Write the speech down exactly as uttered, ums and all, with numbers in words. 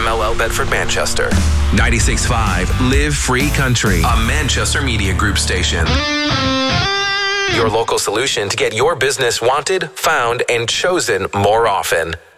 L L Bedford, Manchester. ninety-six point five Live Free Country, A Manchester Media Group station. Your local solution to get your business wanted, found, and chosen more often.